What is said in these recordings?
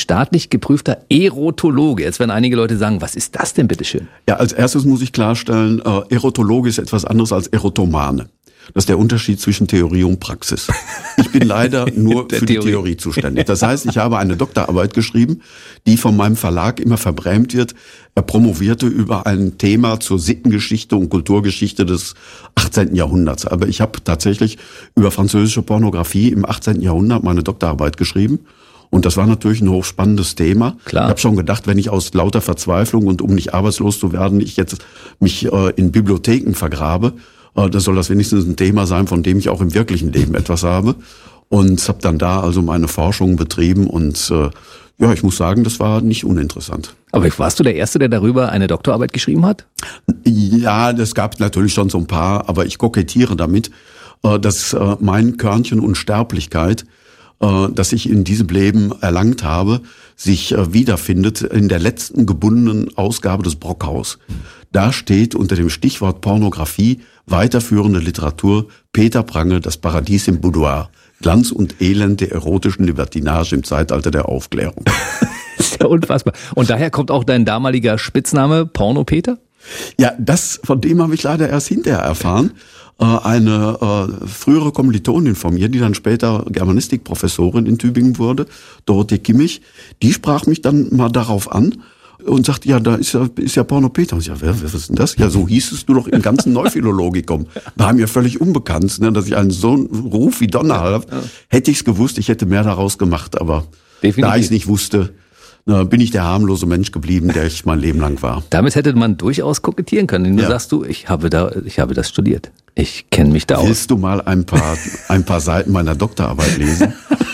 staatlich geprüfter Erotologe. Jetzt werden einige Leute sagen, was ist das denn bitteschön? Ja, als erstes muss ich klarstellen, Erotologe ist etwas anderes als Erotomane. Das ist der Unterschied zwischen Theorie und Praxis. Ich bin leider nur für die Theorie zuständig. Das heißt, ich habe eine Doktorarbeit geschrieben, die von meinem Verlag immer verbrämt wird. Er promovierte über ein Thema zur Sittengeschichte und Kulturgeschichte des 18. Jahrhunderts. Aber ich habe tatsächlich über französische Pornografie im 18. Jahrhundert meine Doktorarbeit geschrieben. Und das war natürlich ein hochspannendes Thema. Klar. Ich habe schon gedacht, wenn ich aus lauter Verzweiflung und um nicht arbeitslos zu werden, ich jetzt mich in Bibliotheken vergrabe, dann soll das wenigstens ein Thema sein, von dem ich auch im wirklichen Leben etwas habe. Und habe dann da also meine Forschung betrieben und ja, ich muss sagen, das war nicht uninteressant. Aber warst du der Erste, der darüber eine Doktorarbeit geschrieben hat? Ja, das gab natürlich schon so ein paar, aber ich kokettiere damit, dass mein Körnchen Unsterblichkeit, das ich in diesem Leben erlangt habe, sich wiederfindet in der letzten gebundenen Ausgabe des Brockhaus. Da steht unter dem Stichwort Pornografie weiterführende Literatur Peter Prange, das Paradies im Boudoir. Glanz und Elend der erotischen Libertinage im Zeitalter der Aufklärung. Das ist ja unfassbar. Und daher kommt auch dein damaliger Spitzname Porno-Peter? Ja, von dem habe ich leider erst hinterher erfahren. Eine frühere Kommilitonin von mir, die dann später Germanistikprofessorin in Tübingen wurde, Dorothee Kimmich, die sprach mich dann mal darauf an und sagte, ja, da ist ja Porno Peter. Und ich sagte, wer ist denn das? Ja, so hießest du doch im ganzen Neuphilologikum. War mir völlig unbekannt, ne, dass ich einen so einen Ruf wie Donner habe. Hätte ich es gewusst, ich hätte mehr daraus gemacht, aber definitiv. Da ich es nicht wusste, bin ich der harmlose Mensch geblieben, der ich mein Leben lang war. Damit hätte man durchaus kokettieren können. Nur sagst du, ich habe das studiert. Ich kenne mich da aus. Willst du mal ein paar Seiten meiner Doktorarbeit lesen?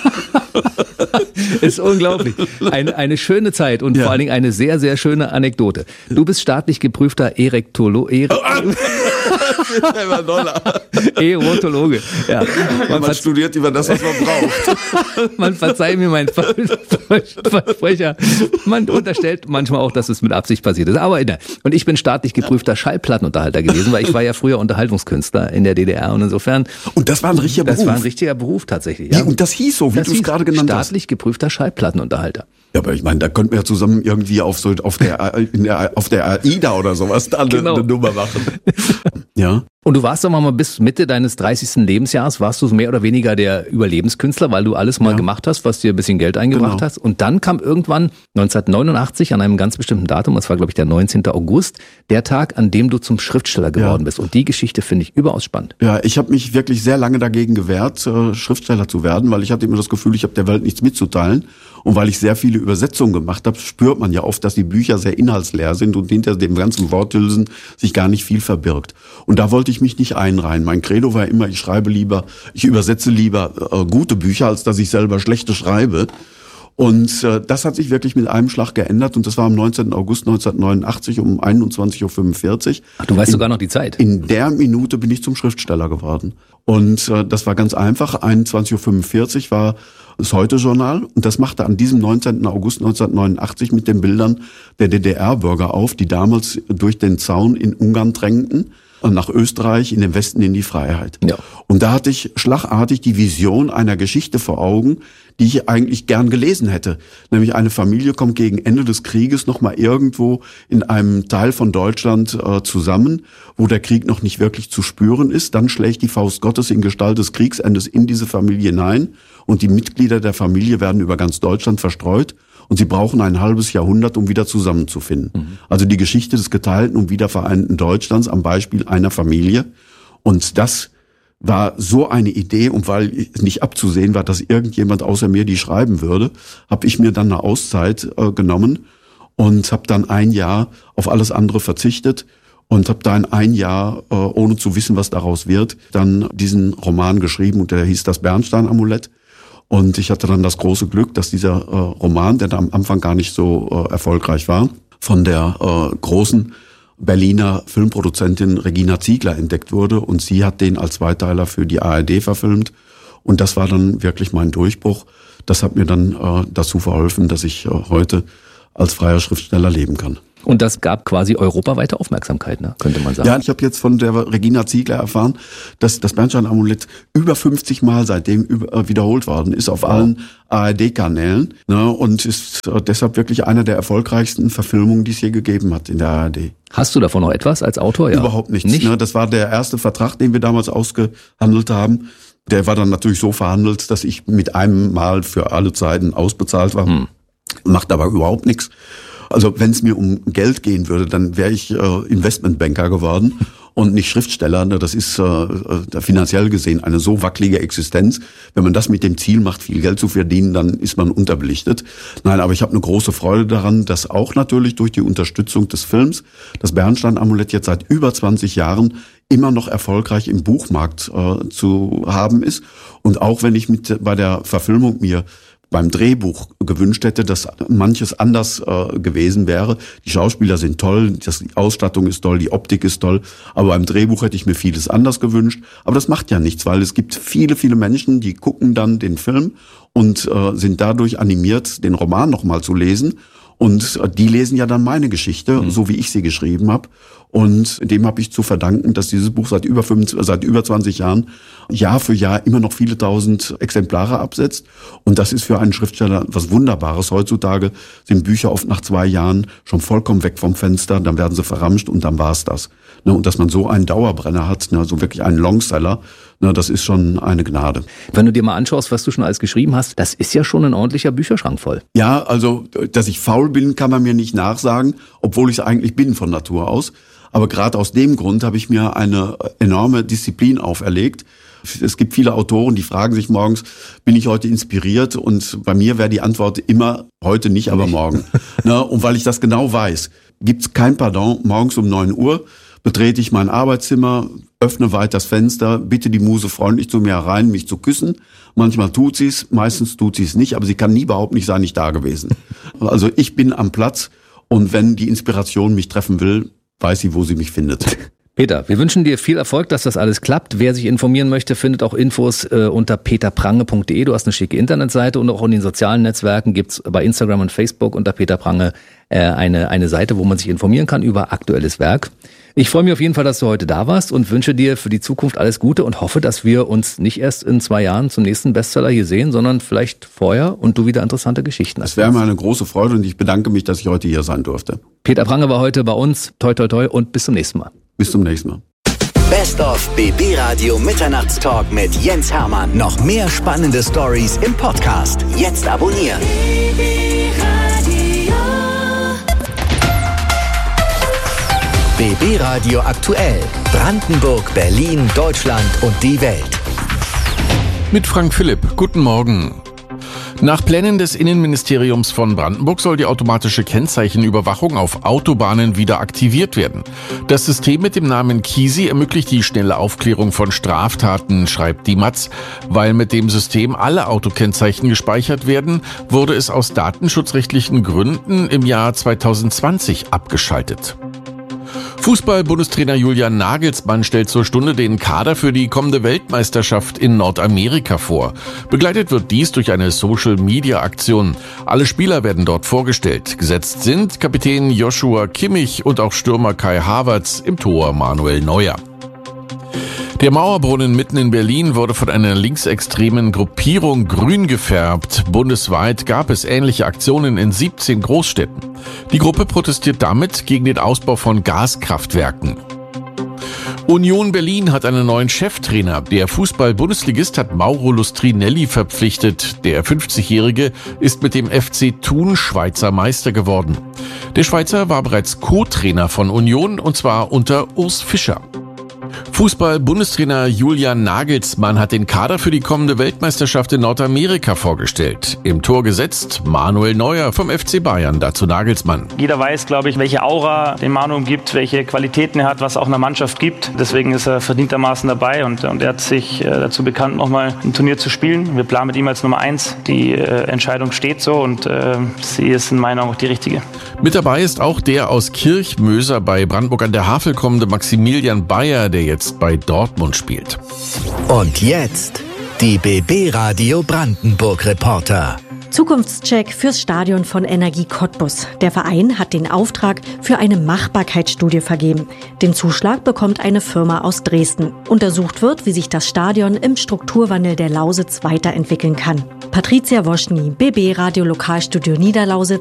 Ist unglaublich. Eine schöne Zeit und vor allen Dingen eine sehr, sehr schöne Anekdote. Du bist staatlich geprüfter Erotologe. Ja. Man studiert über das, was man braucht. Man verzeiht mir mein Versprecher. Man unterstellt manchmal auch, dass es mit Absicht passiert ist. Aber und ich bin staatlich geprüfter Schallplattenunterhalter gewesen, weil ich war ja früher Unterhaltungskünstler in der DDR und insofern. Und das war ein richtiger Beruf? Das war ein richtiger Beruf tatsächlich. Ja. Und das hieß so, wie du es gerade genannt hast. Staatlich geprüfter Schallplattenunterhalter. Ja, aber ich meine, da könnten wir ja zusammen irgendwie auf der AIDA oder sowas dann eine Nummer machen. Ja. Und du warst doch mal bis Mitte deines 30. Lebensjahres, warst du mehr oder weniger der Überlebenskünstler, weil du alles mal gemacht hast, was dir ein bisschen Geld eingebracht hast. Und dann kam irgendwann 1989 an einem ganz bestimmten Datum, das war glaube ich der 19. August, der Tag, an dem du zum Schriftsteller geworden bist. Und die Geschichte finde ich überaus spannend. Ja, ich habe mich wirklich sehr lange dagegen gewehrt, Schriftsteller zu werden, weil ich hatte immer das Gefühl, ich habe der Welt nichts mitzuteilen. Und weil ich sehr viele Übersetzungen gemacht habe, spürt man ja oft, dass die Bücher sehr inhaltsleer sind und hinter dem ganzen Worthülsen sich gar nicht viel verbirgt. Und da wollte ich mich nicht einreihen. Mein Credo war immer, ich übersetze lieber gute Bücher, als dass ich selber schlechte schreibe. Und das hat sich wirklich mit einem Schlag geändert und das war am 19. August 1989 um 21.45 Uhr. Ach, du weißt sogar noch die Zeit. In der Minute bin ich zum Schriftsteller geworden. Und das war ganz einfach. 21.45 Uhr war das Heute-Journal und das machte an diesem 19. August 1989 mit den Bildern der DDR-Bürger auf, die damals durch den Zaun in Ungarn drängten, nach Österreich, in den Westen in die Freiheit. Ja. Und da hatte ich schlagartig die Vision einer Geschichte vor Augen, die ich eigentlich gern gelesen hätte. Nämlich eine Familie kommt gegen Ende des Krieges nochmal irgendwo in einem Teil von Deutschland zusammen, wo der Krieg noch nicht wirklich zu spüren ist. Dann schlägt die Faust Gottes in Gestalt des Kriegsendes in diese Familie hinein und die Mitglieder der Familie werden über ganz Deutschland verstreut. Und sie brauchen ein halbes Jahrhundert, um wieder zusammenzufinden. Also die Geschichte des geteilten und wiedervereinten Deutschlands am Beispiel einer Familie. Und das war so eine Idee. Und weil nicht abzusehen war, dass irgendjemand außer mir die schreiben würde, habe ich mir dann eine Auszeit genommen und habe dann ein Jahr auf alles andere verzichtet und habe dann ein Jahr, ohne zu wissen, was daraus wird, dann diesen Roman geschrieben und der hieß Das Bernstein-Amulett. Und ich hatte dann das große Glück, dass dieser Roman, der da am Anfang gar nicht so erfolgreich war, von der großen Berliner Filmproduzentin Regina Ziegler entdeckt wurde. Und sie hat den als Zweiteiler für die ARD verfilmt. Und das war dann wirklich mein Durchbruch. Das hat mir dann dazu verholfen, dass ich heute als freier Schriftsteller leben kann. Und das gab quasi europaweite Aufmerksamkeit, ne? Könnte man sagen. Ja, ich habe jetzt von der Regina Ziegler erfahren, dass das Bernstein-Amulett über 50 Mal seitdem wiederholt worden ist auf allen ARD-Kanälen, ne? Und ist deshalb wirklich eine der erfolgreichsten Verfilmungen, die es je gegeben hat in der ARD. Hast du davon noch etwas als Autor? Ja. Überhaupt nichts. Ne? Das war der erste Vertrag, den wir damals ausgehandelt haben. Der war dann natürlich so verhandelt, dass ich mit einem Mal für alle Zeiten ausbezahlt war. Macht aber überhaupt nichts. Also wenn es mir um Geld gehen würde, dann wäre ich Investmentbanker geworden und nicht Schriftsteller. Das ist finanziell gesehen eine so wackelige Existenz. Wenn man das mit dem Ziel macht, viel Geld zu verdienen, dann ist man unterbelichtet. Nein, aber ich habe eine große Freude daran, dass auch natürlich durch die Unterstützung des Films das Bernstein-Amulett jetzt seit über 20 Jahren immer noch erfolgreich im Buchmarkt zu haben ist. Und auch wenn ich bei der Verfilmung mir beim Drehbuch gewünscht hätte, dass manches anders gewesen wäre. Die Schauspieler sind toll, die Ausstattung ist toll, die Optik ist toll, aber beim Drehbuch hätte ich mir vieles anders gewünscht. Aber das macht ja nichts, weil es gibt viele, viele Menschen, die gucken dann den Film und sind dadurch animiert, den Roman nochmal zu lesen. Und die lesen ja dann meine Geschichte, so wie ich sie geschrieben habe. Und dem habe ich zu verdanken, dass dieses Buch seit über 20 Jahren Jahr für Jahr immer noch viele tausend Exemplare absetzt. Und das ist für einen Schriftsteller was Wunderbares. Heutzutage sind Bücher oft nach 2 Jahren schon vollkommen weg vom Fenster, dann werden sie verramscht und dann war's das. Und dass man so einen Dauerbrenner hat, so wirklich einen Longseller, das ist schon eine Gnade. Wenn du dir mal anschaust, was du schon alles geschrieben hast, das ist ja schon ein ordentlicher Bücherschrank voll. Ja, also, dass ich faul bin, kann man mir nicht nachsagen, obwohl ich es eigentlich bin von Natur aus. Aber gerade aus dem Grund habe ich mir eine enorme Disziplin auferlegt. Es gibt viele Autoren, die fragen sich morgens, bin ich heute inspiriert? Und bei mir wäre die Antwort immer, heute nicht, aber morgen. Und weil ich das genau weiß, gibt's kein Pardon. Morgens um 9 Uhr betrete ich mein Arbeitszimmer, öffne weit das Fenster, bitte die Muse freundlich zu mir herein, mich zu küssen. Manchmal tut sie's, meistens tut sie's nicht, aber sie kann nie behaupten, ich sei nicht da gewesen. Also ich bin am Platz und wenn die Inspiration mich treffen will, weiß sie, wo sie mich findet. Peter, wir wünschen dir viel Erfolg, dass das alles klappt. Wer sich informieren möchte, findet auch Infos unter peterprange.de. Du hast eine schicke Internetseite und auch in den sozialen Netzwerken gibt's bei Instagram und Facebook unter Peter Prange eine Seite, wo man sich informieren kann über aktuelles Werk. Ich freue mich auf jeden Fall, dass du heute da warst und wünsche dir für die Zukunft alles Gute und hoffe, dass wir uns nicht erst in 2 Jahren zum nächsten Bestseller hier sehen, sondern vielleicht vorher und du wieder interessante Geschichten hast. Das wäre mir eine große Freude und ich bedanke mich, dass ich heute hier sein durfte. Peter Prange war heute bei uns. Toi, toi, toi und bis zum nächsten Mal. Bis zum nächsten Mal. Best of BB Radio Mitternachtstalk mit Jens Hermann. Noch mehr spannende Stories im Podcast. Jetzt abonnieren. BB Radio aktuell. Brandenburg, Berlin, Deutschland und die Welt. Mit Frank Philipp. Guten Morgen. Nach Plänen des Innenministeriums von Brandenburg soll die automatische Kennzeichenüberwachung auf Autobahnen wieder aktiviert werden. Das System mit dem Namen Kisi ermöglicht die schnelle Aufklärung von Straftaten, schreibt die Matz. Weil mit dem System alle Autokennzeichen gespeichert werden, wurde es aus datenschutzrechtlichen Gründen im Jahr 2020 abgeschaltet. Fußball-Bundestrainer Julian Nagelsmann stellt zur Stunde den Kader für die kommende Weltmeisterschaft in Nordamerika vor. Begleitet wird dies durch eine Social-Media-Aktion. Alle Spieler werden dort vorgestellt. Gesetzt sind Kapitän Joshua Kimmich und auch Stürmer Kai Havertz, im Tor Manuel Neuer. Der Mauerbrunnen mitten in Berlin wurde von einer linksextremen Gruppierung grün gefärbt. Bundesweit gab es ähnliche Aktionen in 17 Großstädten. Die Gruppe protestiert damit gegen den Ausbau von Gaskraftwerken. Union Berlin hat einen neuen Cheftrainer. Der Fußball-Bundesligist hat Mauro Lustrinelli verpflichtet. Der 50-Jährige ist mit dem FC Thun Schweizer Meister geworden. Der Schweizer war bereits Co-Trainer von Union und zwar unter Urs Fischer. Fußball-Bundestrainer Julian Nagelsmann hat den Kader für die kommende Weltmeisterschaft in Nordamerika vorgestellt. Im Tor gesetzt Manuel Neuer vom FC Bayern, dazu Nagelsmann. Jeder weiß, glaube ich, welche Aura den Manu umgibt, welche Qualitäten er hat, was auch einer Mannschaft gibt. Deswegen ist er verdientermaßen dabei und er hat sich dazu bekannt, nochmal ein Turnier zu spielen. Wir planen mit ihm als Nummer 1. Die Entscheidung steht so und sie ist in meinen Augen auch die richtige. Mit dabei ist auch der aus Kirchmöser bei Brandenburg an der Havel kommende Maximilian Bayer, der jetzt bei Dortmund spielt. Und jetzt die BB Radio Brandenburg Reporter. Zukunftscheck fürs Stadion von Energie Cottbus. Der Verein hat den Auftrag für eine Machbarkeitsstudie vergeben. Den Zuschlag bekommt eine Firma aus Dresden. Untersucht wird, wie sich das Stadion im Strukturwandel der Lausitz weiterentwickeln kann. Patricia Woschny, BB Radio Lokalstudio Niederlausitz.